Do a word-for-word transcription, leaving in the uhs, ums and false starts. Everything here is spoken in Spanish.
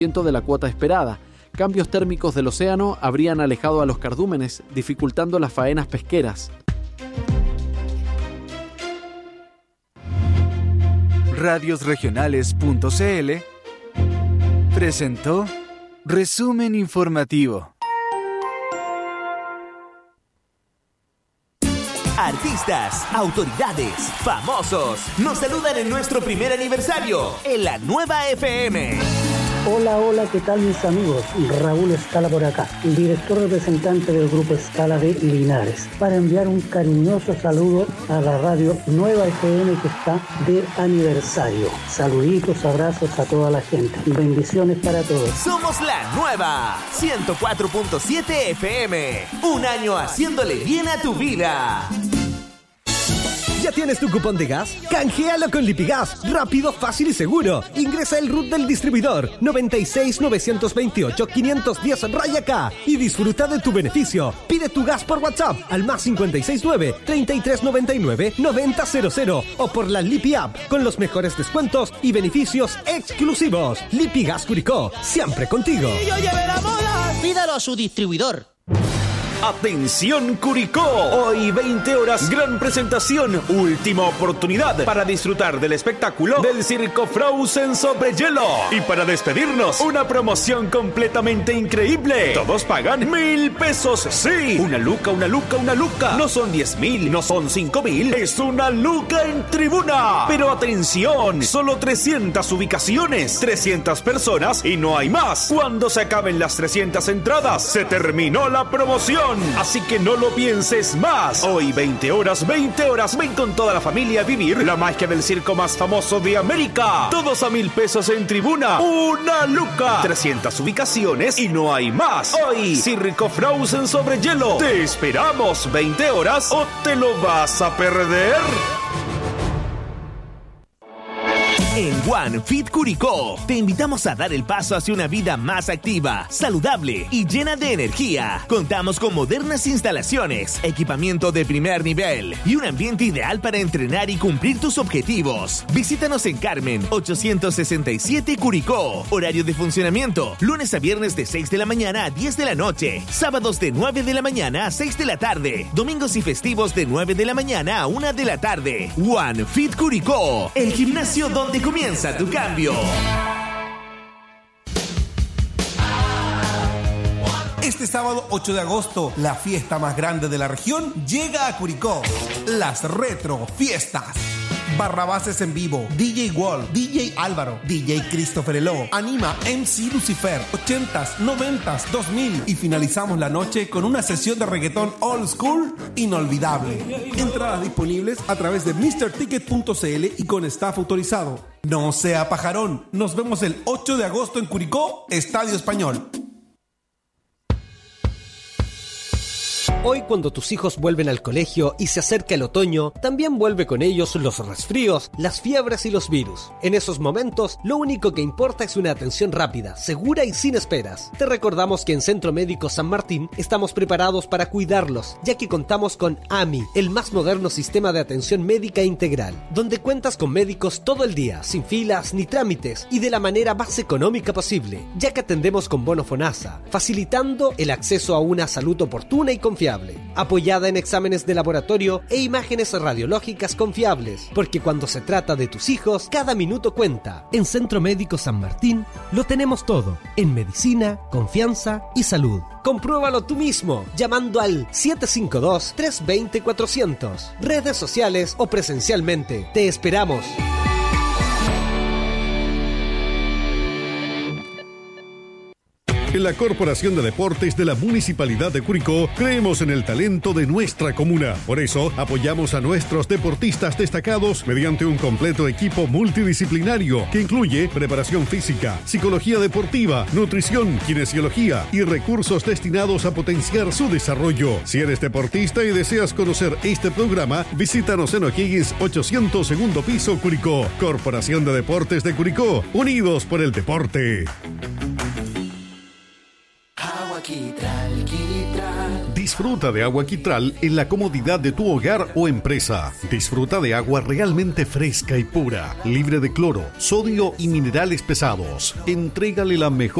de la cuota esperada. Cambios térmicos del océano habrían alejado a los cardúmenes, dificultando las faenas pesqueras. radios regionales punto c l presentó Resumen Informativo. Artistas, autoridades, famosos nos saludan en nuestro primer aniversario en la nueva F M. Hola, hola, ¿qué tal mis amigos? Raúl Escala por acá, el director representante del Grupo Escala de Linares, para enviar un cariñoso saludo a la radio Nueva F M que está de aniversario. Saluditos, abrazos a toda la gente. Bendiciones para todos. Somos la nueva ciento cuatro punto siete F M. Un año haciéndole bien a tu vida. ¿Ya tienes tu cupón de gas? ¡Canjealo con Lipigas! Rápido, fácil y seguro. Ingresa el R U T del distribuidor noventa y seis novecientos veintiocho quinientos diez raya K y disfruta de tu beneficio. Pide tu gas por WhatsApp al más cincuenta y seis nueve, treinta y tres noventa y nueve, noventa cero cero o por la Lipi App con los mejores descuentos y beneficios exclusivos. Lipigas Curicó, siempre contigo. ¡Y yo llevé la moda! Pídalo a su distribuidor. Atención Curicó, hoy veinte horas, gran presentación, última oportunidad para disfrutar del espectáculo del Circo Frozen sobre hielo. Y para despedirnos, una promoción completamente increíble. Todos pagan mil pesos, sí, una luca, una luca, una luca. No son diez mil, no son cinco mil, es una luca en tribuna. Pero atención, solo trescientas ubicaciones, trescientas personas y no hay más. Cuando se acaben las trescientas entradas, se terminó la promoción. Así que no lo pienses más. Hoy veinte horas, veinte horas, ven con toda la familia a vivir la magia del circo más famoso de América. Todos a mil pesos en tribuna. Una luca. trescientas ubicaciones y no hay más. Hoy, Circo Frozen sobre hielo. Te esperamos. veinte horas o te lo vas a perder. En One Fit Curicó te invitamos a dar el paso hacia una vida más activa, saludable y llena de energía. Contamos con modernas instalaciones, equipamiento de primer nivel y un ambiente ideal para entrenar y cumplir tus objetivos. Visítanos en Carmen ochocientos sesenta y siete Curicó. Horario de funcionamiento: lunes a viernes de seis de la mañana a diez de la noche, sábados de nueve de la mañana a seis de la tarde, domingos y festivos de nueve de la mañana a una de la tarde. One Fit Curicó, el gimnasio donde comienza tu cambio. Este sábado ocho de agosto, la fiesta más grande de la región llega a Curicó. Las Retro Fiestas. Barrabases en vivo, D J Wall, D J Álvaro, D J Christopher Elo, anima M C Lucifer, ochentas, noventas, dos mil y finalizamos la noche con una sesión de reggaetón old school inolvidable. Entradas disponibles a través de mister ticket punto c l y con staff autorizado. No sea pajarón, nos vemos el ocho de agosto en Curicó, Estadio Español. Hoy, cuando tus hijos vuelven al colegio y se acerca el otoño, también vuelve con ellos los resfríos, las fiebres y los virus. En esos momentos, lo único que importa es una atención rápida, segura y sin esperas. Te recordamos que en Centro Médico San Martín estamos preparados para cuidarlos, ya que contamos con A M I, el más moderno sistema de atención médica integral, donde cuentas con médicos todo el día, sin filas ni trámites y de la manera más económica posible, ya que atendemos con bono FONASA, facilitando el acceso a una salud oportuna y confiable, apoyada en exámenes de laboratorio e imágenes radiológicas confiables, porque cuando se trata de tus hijos, cada minuto cuenta. En Centro Médico San Martín lo tenemos todo, en medicina, confianza y salud. Compruébalo tú mismo, llamando al siete cinco dos, tres dos cero, cuatrocientos, redes sociales o presencialmente. Te esperamos. En la Corporación de Deportes de la Municipalidad de Curicó creemos en el talento de nuestra comuna. Por eso apoyamos a nuestros deportistas destacados mediante un completo equipo multidisciplinario que incluye preparación física, psicología deportiva, nutrición, kinesiología y recursos destinados a potenciar su desarrollo. Si eres deportista y deseas conocer este programa, visítanos en O'Higgins ochocientos segundo piso Curicó. Corporación de Deportes de Curicó, unidos por el deporte. Agua Quitral, Quitral. Disfruta de agua Quitral en la comodidad de tu hogar o empresa. Disfruta de agua realmente fresca y pura, libre de cloro, sodio y minerales pesados. Entrégale la mejor